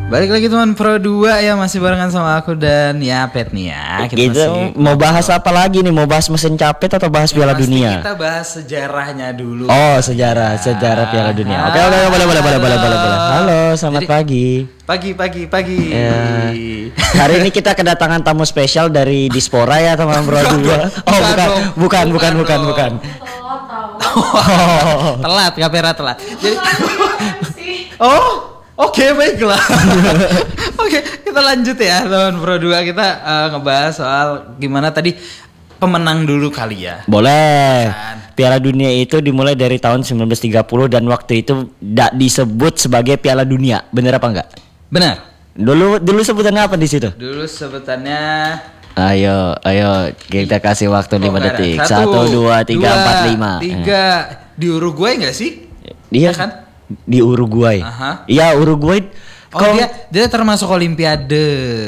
Balik lagi teman Pro 2 ya, masih barengan sama aku dan ya Pet nih ya. Kita mau bahas apa lagi nih? Mau bahas mesin capit atau bahas Piala Dunia? Kita bahas sejarahnya dulu. Oh, sejarah Piala Dunia. Oke, boleh. Halo, selamat pagi. Pagi. Hari ini kita kedatangan tamu spesial dari Dispora ya teman Pro 2. Oh, bukan. Telat, kamera telat. Jadi Oke, baiklah. Oke, kita lanjut ya teman Pro 2. Kita ngebahas soal gimana tadi pemenang dulu kali ya. Boleh. Piala Dunia itu dimulai dari tahun 1930 dan waktu itu tidak disebut sebagai Piala Dunia. Bener apa enggak? Benar. Dulu sebutannya apa di situ? Dulu sebutannya Ayo kita kasih waktu 5 detik. 1 2 3 4 5. 3 di Uruguay enggak sih? Iya kan? Di Uruguay. Iya, Uruguay. Dia termasuk Olimpiade.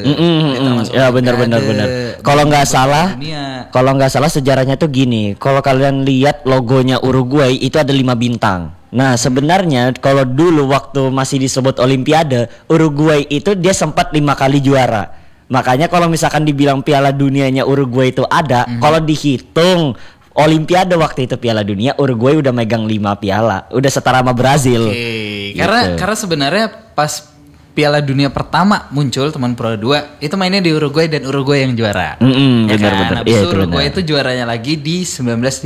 Ya benar. Kalau nggak salah sejarahnya tuh gini. Kalau kalian lihat logonya Uruguay itu ada 5 bintang. Nah sebenarnya kalau dulu waktu masih disebut Olimpiade, Uruguay itu dia sempat 5 kali juara. Makanya kalau misalkan dibilang Piala Dunianya Uruguay itu ada, kalau dihitung Olimpiade waktu itu Piala Dunia, Uruguay udah megang 5 piala, udah setara sama Brazil. Gitu. Karena sebenarnya pas Piala Dunia pertama muncul teman Pro 2 itu mainnya di Uruguay dan Uruguay yang juara. Benar. Habis itu Uruguay itu juaranya lagi di 1950.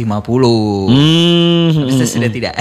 Habis itu sudah tidak.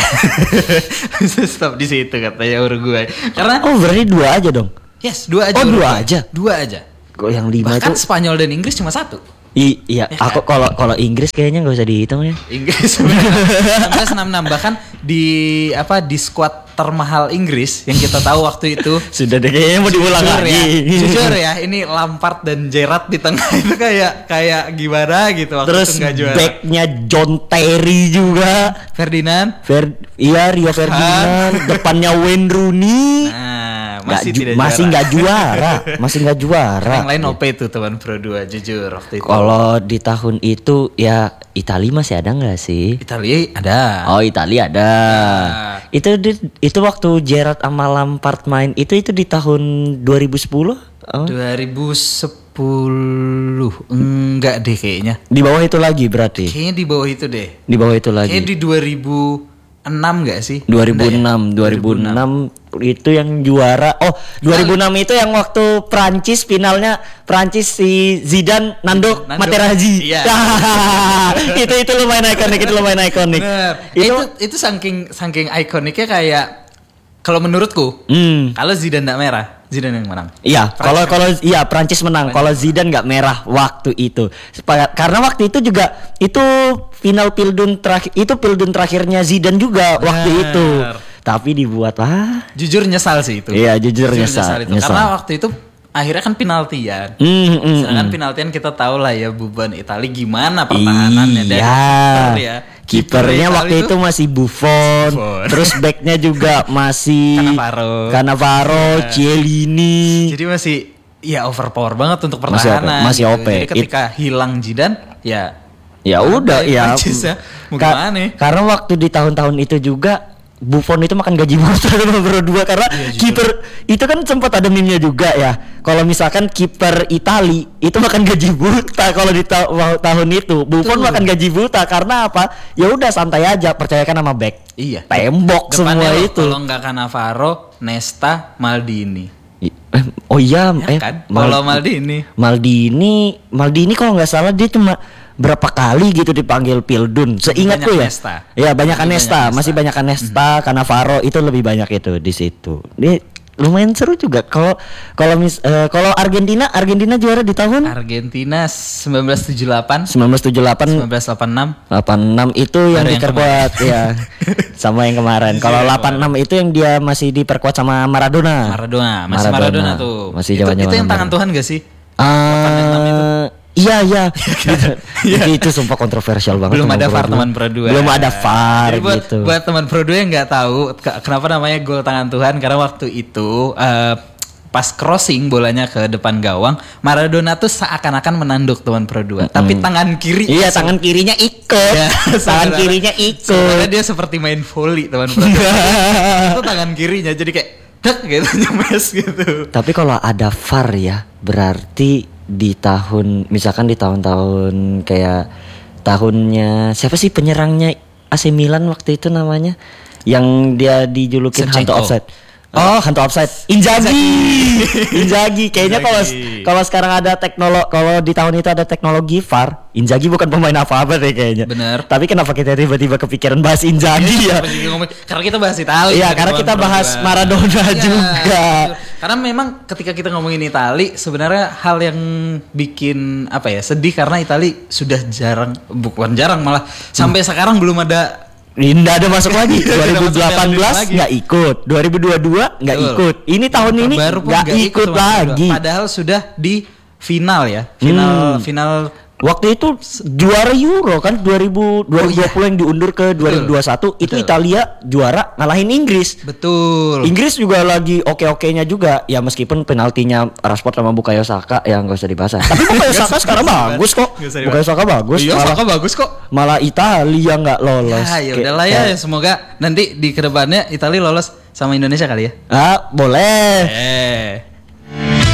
Stop di situ katanya Uruguay. Karena berarti 2 aja dong. Yes, 2 aja. 2 aja. Kok yang 5 bahkan itu Spanyol dan Inggris cuma 1. Iya, aku kalau Inggris kayaknya nggak usah dihitung ya. Inggris 1966 bahkan di skuad termahal Inggris yang kita tahu waktu itu. Sudah deh kayaknya mau diulang lagi. Jujur ya, ini Lampard dan Gerrard di tengah itu kayak gimana gitu waktu terus itu nggak juara. Backnya John Terry juga. Ferdinand. Rio Ferdinand. Depannya Wayne Rooney. Masih nggak juara. Yang lain OP itu teman Pro 2 jujur waktu itu. Kalau di tahun itu ya Italia masih ada nggak sih? Italia ada. Oh, Italia ada. Itu waktu Gerrard sama Lampard main itu di tahun 2010? 2010 enggak deh kayaknya. Di bawah itu lagi berarti. Kayaknya di bawah itu deh. Di bawah itu lagi. Kayaknya di 2006 enggak sih? 2006 itu yang juara. 2006 itu yang waktu Prancis finalnya si Zidane nanduk Materazzi. Iya. itu lumayan ikonik. Itu saking ikoniknya kayak kalau menurutku kalau Zidane enggak merah, Zidane yang menang. Iya, kalau Prancis menang. Kalau Zidane enggak merah waktu itu. Karena waktu itu juga itu final Pildun terakhirnya Zidane juga waktu itu. Tapi dibuat jujur nyesal sih itu. Iya, jujur nyesal. Karena waktu itu akhirnya kan penaltian. Sedangkan penaltian kita tahu lah ya beban Italia gimana pertahanannya dan kipernya waktu itu masih Buffon. Terus backnya juga masih Cannavaro, Chiellini. Jadi masih overpower banget untuk pertahanan. Masih OP. Jadi ketika hilang Zidane ya udah ya. Karena waktu di tahun-tahun itu juga Buffon itu makan gaji buta nomor 2 karena kiper itu kan sempat ada meme-nya juga ya. Kalau misalkan kiper Itali itu makan gaji buta kalau di tahun itu Buffon makan gaji buta karena apa? Ya udah santai aja, percayakan sama back. Iya. Tembok depannya semua itu. Kalau nggak Cannavaro, Nesta, Maldini. Kan? Kalau Maldini kalau nggak salah dia cuma berapa kali gitu dipanggil Pildun seingatku ya. Ya banyak Nesta, masih banyak Nesta, Cannavaro itu lebih banyak itu di situ. Dia lumayan seru juga. Kalau Argentina juara di tahun 1978, 1986 itu yang diperkuat ya sama yang kemarin. Kalau 86 itu yang dia masih diperkuat sama Maradona tuh. Masih itu yang tangan Tuhan gak sih? Iya. Itu sumpah kontroversial banget. Belum ada VAR teman Pro 2. Belum ada VAR gitu. Buat teman Pro 2 yang nggak tahu kenapa namanya gol tangan Tuhan, karena waktu itu pas crossing bolanya ke depan gawang, Maradona tuh seakan-akan menanduk teman Pro 2. Tapi tangan kiri. Iya, tangan kirinya ikut. Tangan kirinya ikut. Sebenarnya dia seperti main volley teman Pro 2. Itu tangan kirinya jadi kayak dek gitu nyemes gitu. Tapi kalau ada VAR ya, berarti di tahun-tahun kayak tahunnya siapa sih penyerangnya AC Milan waktu itu namanya, yang dia dijulukin hantu offside. Oh, hantu offside. Inzaghi. Kayaknya kalau sekarang ada kalau di tahun itu ada teknologi VAR, Inzaghi bukan pemain apa-apa deh kayaknya. Bener. Tapi kenapa kita tiba-tiba kepikiran bahas Inzaghi ya? Karena kita bahas Itali. Iya, karena kita bahas Maradona juga. Karena memang ketika kita ngomongin Itali, sebenarnya hal yang bikin sedih karena Itali sudah bukan jarang malah sampai sekarang belum ada. Nggak ada masuk lagi. 2018 nggak ikut, 2022 nggak ikut. Ini tahun ini nggak ikut lagi. Padahal sudah di final ya, final. Waktu itu juara Euro kan 2020 yang diundur ke 2021. Itu Italia juara ngalahin Inggris. Betul. Inggris juga lagi oke-okenya juga. Ya meskipun penaltinya Rashford sama Bukayo Saka yang nggak usah dibahas. Tapi Bukayo Saka sekarang bagus kok. Bukayo Saka bagus. Iya, Saka bagus kok. Malah Italia nggak lolos. Ya udahlah ya, semoga nanti di kedepannya Italia lolos sama Indonesia kali ya. Boleh.